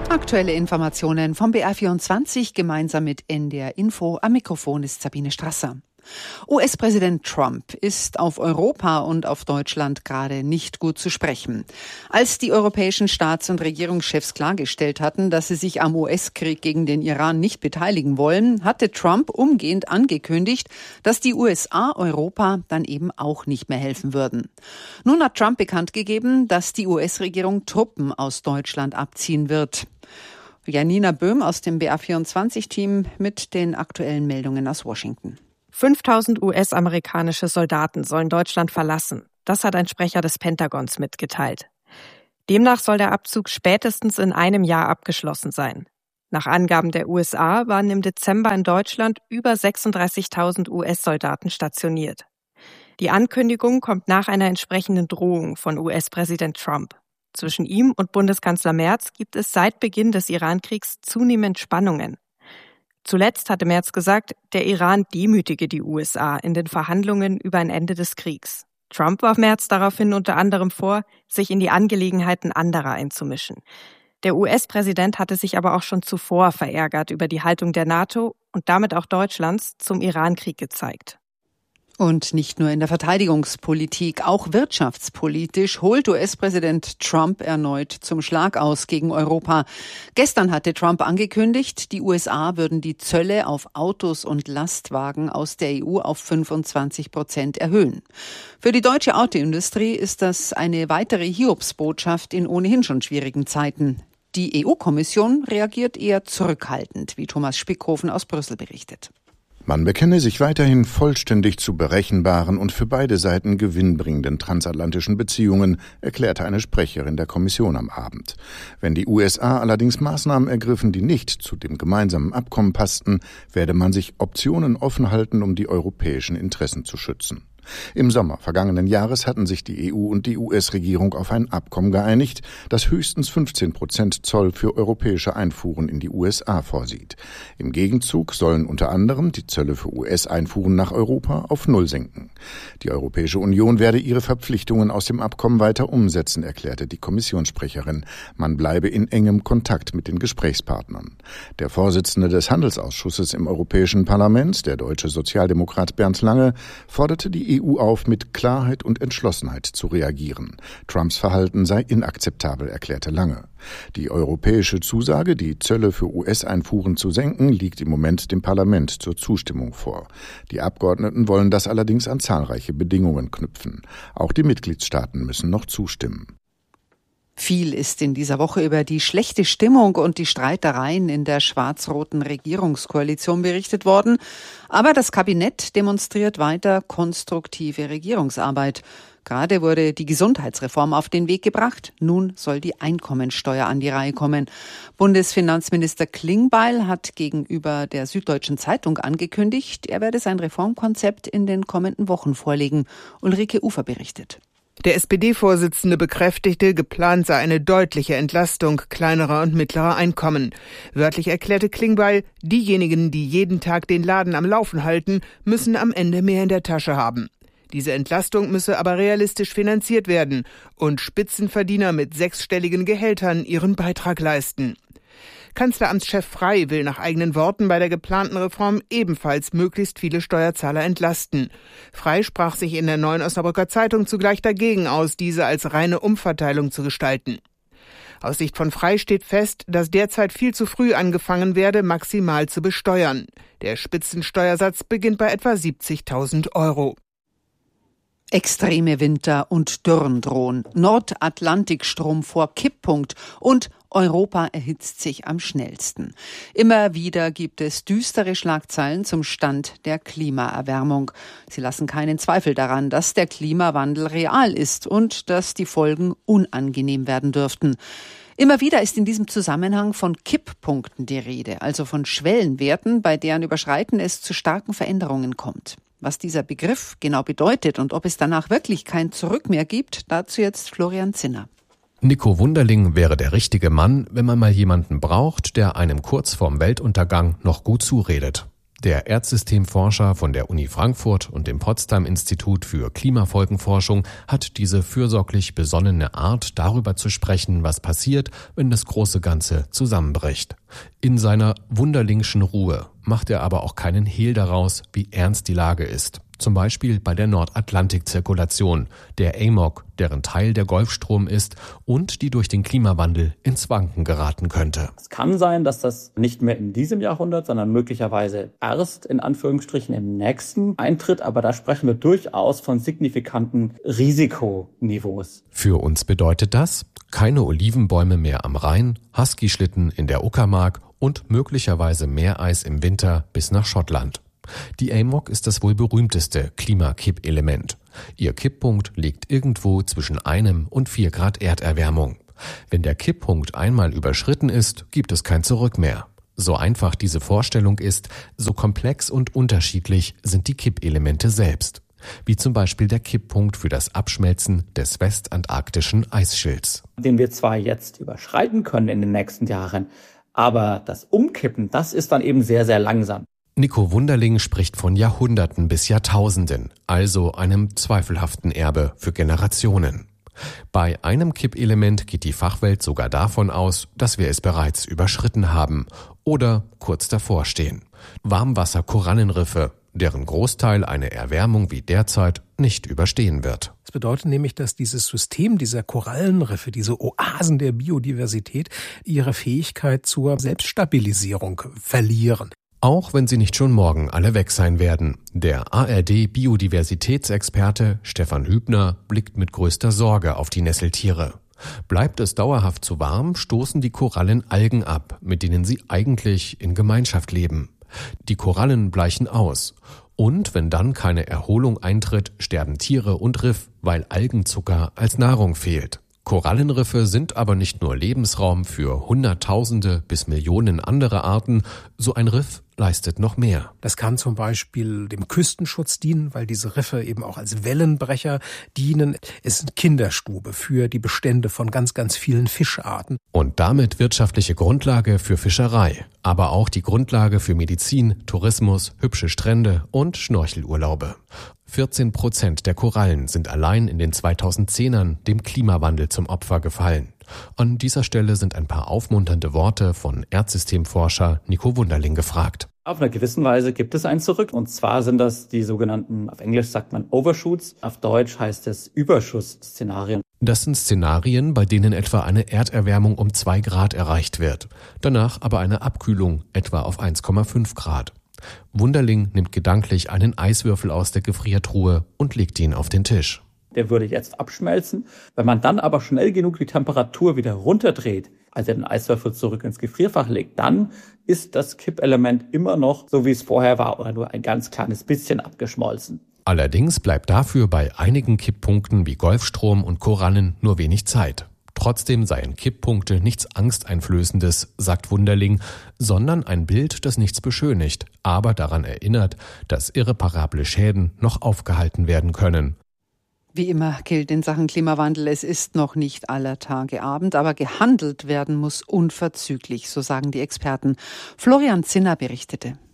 Aktuelle Informationen vom BR24 gemeinsam mit NDR Info. Am Mikrofon ist Sabine Strasser. US-Präsident Trump ist auf Europa und auf Deutschland gerade nicht gut zu sprechen. Als die europäischen Staats- und Regierungschefs klargestellt hatten, dass sie sich am US-Krieg gegen den Iran nicht beteiligen wollen, hatte Trump umgehend angekündigt, dass die USA Europa dann eben auch nicht mehr helfen würden. Nun hat Trump bekannt gegeben, dass die US-Regierung Truppen aus Deutschland abziehen wird. Janina Böhm aus dem BR24-Team mit den aktuellen Meldungen aus Washington. 5.000 US-amerikanische Soldaten sollen Deutschland verlassen. Das hat ein Sprecher des Pentagons mitgeteilt. Demnach soll der Abzug spätestens in einem Jahr abgeschlossen sein. Nach Angaben der USA waren im Dezember in Deutschland über 36.000 US-Soldaten stationiert. Die Ankündigung kommt nach einer entsprechenden Drohung von US-Präsident Trump. Zwischen ihm und Bundeskanzler Merz gibt es seit Beginn des Iran-Kriegs zunehmend Spannungen. Zuletzt hatte Merz gesagt, der Iran demütige die USA in den Verhandlungen über ein Ende des Kriegs. Trump warf Merz daraufhin unter anderem vor, sich in die Angelegenheiten anderer einzumischen. Der US-Präsident hatte sich aber auch schon zuvor verärgert über die Haltung der NATO und damit auch Deutschlands zum Iran-Krieg gezeigt. Und nicht nur in der Verteidigungspolitik, auch wirtschaftspolitisch holt US-Präsident Trump erneut zum Schlag aus gegen Europa. Gestern hatte Trump angekündigt, die USA würden die Zölle auf Autos und Lastwagen aus der EU auf 25% erhöhen. Für die deutsche Autoindustrie ist das eine weitere Hiobsbotschaft in ohnehin schon schwierigen Zeiten. Die EU-Kommission reagiert eher zurückhaltend, wie Thomas Spickhofen aus Brüssel berichtet. Man bekenne sich weiterhin vollständig zu berechenbaren und für beide Seiten gewinnbringenden transatlantischen Beziehungen, erklärte eine Sprecherin der Kommission am Abend. Wenn die USA allerdings Maßnahmen ergriffen, die nicht zu dem gemeinsamen Abkommen passten, werde man sich Optionen offen halten, um die europäischen Interessen zu schützen. Im Sommer vergangenen Jahres hatten sich die EU und die US-Regierung auf ein Abkommen geeinigt, das höchstens 15% Zoll für europäische Einfuhren in die USA vorsieht. Im Gegenzug sollen unter anderem die Zölle für US-Einfuhren nach Europa auf Null sinken. Die Europäische Union werde ihre Verpflichtungen aus dem Abkommen weiter umsetzen, erklärte die Kommissionssprecherin. Man bleibe in engem Kontakt mit den Gesprächspartnern. Der Vorsitzende des Handelsausschusses im Europäischen Parlament, der deutsche Sozialdemokrat Bernd Lange, forderte die EU auf, mit Klarheit und Entschlossenheit zu reagieren. Trumps Verhalten sei inakzeptabel, erklärte Lange. Die europäische Zusage, die Zölle für US-Einfuhren zu senken, liegt im Moment dem Parlament zur Zustimmung vor. Die Abgeordneten wollen das allerdings an zahlreiche Bedingungen knüpfen. Auch die Mitgliedstaaten müssen noch zustimmen. Viel ist in dieser Woche über die schlechte Stimmung und die Streitereien in der schwarz-roten Regierungskoalition berichtet worden. Aber das Kabinett demonstriert weiter konstruktive Regierungsarbeit. Gerade wurde die Gesundheitsreform auf den Weg gebracht. Nun soll die Einkommensteuer an die Reihe kommen. Bundesfinanzminister Klingbeil hat gegenüber der Süddeutschen Zeitung angekündigt, er werde sein Reformkonzept in den kommenden Wochen vorlegen. Ulrike Ufer berichtet. Der SPD-Vorsitzende bekräftigte, geplant sei eine deutliche Entlastung kleinerer und mittlerer Einkommen. Wörtlich erklärte Klingbeil, diejenigen, die jeden Tag den Laden am Laufen halten, müssen am Ende mehr in der Tasche haben. Diese Entlastung müsse aber realistisch finanziert werden und Spitzenverdiener mit 6-stelligen Gehältern ihren Beitrag leisten. Kanzleramtschef Frey will nach eigenen Worten bei der geplanten Reform ebenfalls möglichst viele Steuerzahler entlasten. Frey sprach sich in der Neuen Osnabrücker Zeitung zugleich dagegen aus, diese als reine Umverteilung zu gestalten. Aus Sicht von Frey steht fest, dass derzeit viel zu früh angefangen werde, maximal zu besteuern. Der Spitzensteuersatz beginnt bei etwa 70.000 €. Extreme Winter und Dürren drohen. Nordatlantikstrom vor Kipppunkt und Europa erhitzt sich am schnellsten. Immer wieder gibt es düstere Schlagzeilen zum Stand der Klimaerwärmung. Sie lassen keinen Zweifel daran, dass der Klimawandel real ist und dass die Folgen unangenehm werden dürften. Immer wieder ist in diesem Zusammenhang von Kipppunkten die Rede, also von Schwellenwerten, bei deren Überschreiten es zu starken Veränderungen kommt. Was dieser Begriff genau bedeutet und ob es danach wirklich kein Zurück mehr gibt, dazu jetzt Florian Zinner. Nico Wunderling wäre der richtige Mann, wenn man mal jemanden braucht, der einem kurz vorm Weltuntergang noch gut zuredet. Der Erdsystemforscher von der Uni Frankfurt und dem Potsdam-Institut für Klimafolgenforschung hat diese fürsorglich besonnene Art, darüber zu sprechen, was passiert, wenn das große Ganze zusammenbricht. In seiner Wunderlingschen Ruhe macht er aber auch keinen Hehl daraus, wie ernst die Lage ist. Zum Beispiel bei der Nordatlantik-Zirkulation, der AMOC, deren Teil der Golfstrom ist und die durch den Klimawandel ins Wanken geraten könnte. Es kann sein, dass das nicht mehr in diesem Jahrhundert, sondern möglicherweise erst in Anführungsstrichen im nächsten eintritt. Aber da sprechen wir durchaus von signifikanten Risikoniveaus. Für uns bedeutet das keine Olivenbäume mehr am Rhein, Husky-Schlitten in der Uckermark und möglicherweise Meereis im Winter bis nach Schottland. Die AMOC ist das wohl berühmteste Klimakippelement. Ihr Kipppunkt liegt irgendwo zwischen 1 und 4 Grad Erderwärmung. Wenn der Kipppunkt einmal überschritten ist, gibt es kein Zurück mehr. So einfach diese Vorstellung ist, so komplex und unterschiedlich sind die Kippelemente selbst. Wie zum Beispiel der Kipppunkt für das Abschmelzen des westantarktischen Eisschilds. Den wir zwar jetzt überschreiten können in den nächsten Jahren, aber das Umkippen, das ist dann eben sehr, sehr langsam. Nico Wunderling spricht von Jahrhunderten bis Jahrtausenden, also einem zweifelhaften Erbe für Generationen. Bei einem Kippelement geht die Fachwelt sogar davon aus, dass wir es bereits überschritten haben oder kurz davor stehen. Warmwasser-Korallenriffe, deren Großteil eine Erwärmung wie derzeit nicht überstehen wird. Das bedeutet nämlich, dass dieses System dieser Korallenriffe, diese Oasen der Biodiversität, ihre Fähigkeit zur Selbststabilisierung verlieren. Auch wenn sie nicht schon morgen alle weg sein werden. Der ARD-Biodiversitätsexperte Stefan Hübner blickt mit größter Sorge auf die Nesseltiere. Bleibt es dauerhaft zu warm, stoßen die Korallen Algen ab, mit denen sie eigentlich in Gemeinschaft leben. Die Korallen bleichen aus. Und wenn dann keine Erholung eintritt, sterben Tiere und Riff, weil Algenzucker als Nahrung fehlt. Korallenriffe sind aber nicht nur Lebensraum für Hunderttausende bis Millionen andere Arten, so ein Riff leistet noch mehr. Das kann zum Beispiel dem Küstenschutz dienen, weil diese Riffe eben auch als Wellenbrecher dienen. Es ist eine Kinderstube für die Bestände von ganz, ganz vielen Fischarten. Und damit wirtschaftliche Grundlage für Fischerei, aber auch die Grundlage für Medizin, Tourismus, hübsche Strände und Schnorchelurlaube. 14% der Korallen sind allein in den 2010ern dem Klimawandel zum Opfer gefallen. An dieser Stelle sind ein paar aufmunternde Worte von Erdsystemforscher Nico Wunderling gefragt. Auf einer gewissen Weise gibt es ein Zurück. Und zwar sind das die sogenannten, auf Englisch sagt man Overshoots, auf Deutsch heißt es Überschussszenarien. Das sind Szenarien, bei denen etwa eine Erderwärmung um 2 Grad erreicht wird. Danach aber eine Abkühlung etwa auf 1,5 Grad. Wunderling nimmt gedanklich einen Eiswürfel aus der Gefriertruhe und legt ihn auf den Tisch. Der würde jetzt abschmelzen. Wenn man dann aber schnell genug die Temperatur wieder runterdreht, also den Eiswürfel zurück ins Gefrierfach legt, dann ist das Kippelement immer noch so, wie es vorher war, oder nur ein ganz kleines bisschen abgeschmolzen. Allerdings bleibt dafür bei einigen Kipppunkten wie Golfstrom und Korallen nur wenig Zeit. Trotzdem seien Kipppunkte nichts Angsteinflößendes, sagt Wunderling, sondern ein Bild, das nichts beschönigt, aber daran erinnert, dass irreparable Schäden noch aufgehalten werden können. Wie immer gilt in Sachen Klimawandel, es ist noch nicht aller Tage Abend, aber gehandelt werden muss unverzüglich, so sagen die Experten. Florian Zinner berichtete.